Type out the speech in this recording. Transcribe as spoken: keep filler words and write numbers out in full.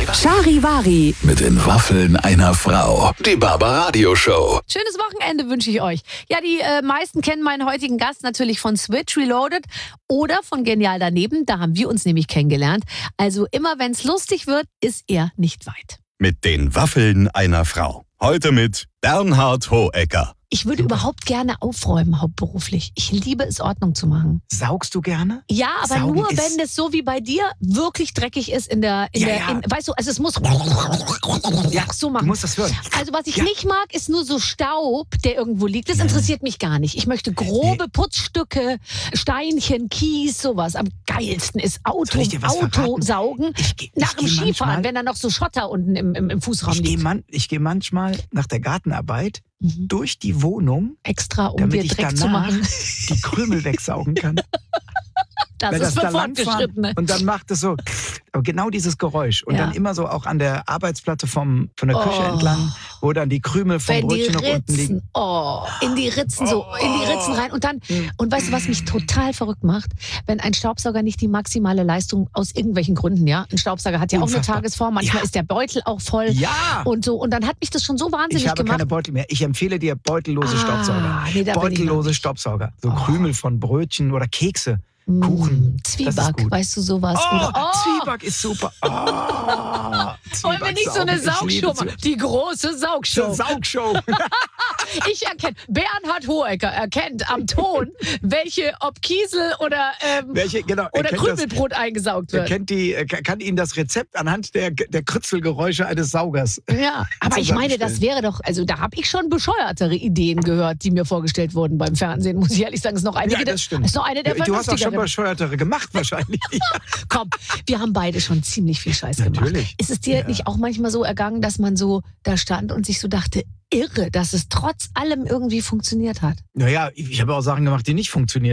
Charivari. Mit den Waffeln einer Frau. Die Barbaradio Show. Schönes Wochenende wünsche ich euch. Ja, die äh, meisten kennen meinen heutigen Gast natürlich von Switch Reloaded oder von Genial daneben. Da haben wir uns nämlich kennengelernt. Also immer wenn es lustig wird, ist er nicht weit. Mit den Waffeln einer Frau. Heute mit Bernhard Hohecker. Ich würde überhaupt gerne aufräumen, hauptberuflich. Ich liebe es, Ordnung zu machen. Saugst du gerne? Ja, aber Saugen nur, ist- wenn das so wie bei dir wirklich dreckig ist in der... In Ja, der ja. In, weißt du, also es muss Ja, so du machen. musst das hören. Also was ich Ja. nicht mag, ist nur so Staub, der irgendwo liegt. Das interessiert mich gar nicht. Ich möchte grobe Putzstücke, Steinchen, Kies, sowas. Am geilsten ist Auto, Soll ich dir was verraten? Autosaugen. Ich geh- ich Nach dem geh Skifahren, manchmal- wenn da noch so Schotter unten im, im, im Fußraum Ich gehe liegt. man, ich geh manchmal nach der Gartenarbeit Mhm. durch die Wohnung, Extra, um damit dir ich Dreck zu danach machen. die Krümel wegsaugen kann. Das Weil ist für da langfahren Fortgeschrittene. und dann macht es so aber genau dieses Geräusch und Ja. dann immer so auch an der Arbeitsplatte vom, von der Küche Oh. entlang, wo dann die Krümel vom Wenn die Brötchen noch unten liegen. Ritzen, oh, in die Ritzen so, in die Ritzen rein. Und dann, und weißt du, was mich total verrückt macht? Wenn ein Staubsauger nicht die maximale Leistung aus irgendwelchen Gründen, ja? Ein Staubsauger hat ja auch eine Unfassbar. Tagesform, manchmal Ja. ist der Beutel auch voll. Ja! Und so, und dann hat mich das schon so wahnsinnig Ich habe gemacht. keine Beutel mehr. Ich empfehle dir beutellose Ah, Staubsauger. nee, da bin ich noch Beutellose nicht. Staubsauger. So Oh. Krümel von Brötchen oder Kekse. Mm, Kuchen. Das ist Zwieback, gut. weißt du sowas? Oh, Oder, Zwieback ist super. Oh, wollen wir nicht so eine Zwieback saugen. Ich liebe Saugshow machen? Die große Saugshow. Zur Saugshow. Ich erkenne, Bernhard Hohecker erkennt am Ton, welche, ob Kiesel oder, ähm, Welche, genau, er oder kennt das- Krümelbrot eingesaugt Er wird. kennt die, er kann Ihnen das Rezept anhand der, der Kritzelgeräusche eines Saugers. Ja, aber ich meine, das wäre doch, also da habe ich schon bescheuertere Ideen gehört, die mir vorgestellt wurden beim Fernsehen, muss ich ehrlich sagen. Ist noch eine, Ja, der- das stimmt. ist noch eine der Du hast auch schon vernünftigeren. bescheuertere gemacht wahrscheinlich. Komm, wir haben beide schon ziemlich viel Scheiß gemacht. Natürlich. Ist es dir Ja. nicht auch manchmal so ergangen, dass man so da stand und sich so dachte, irre, dass es trotz allem irgendwie funktioniert hat? Naja, ich, ich habe auch Sachen gemacht, die nicht funktionieren.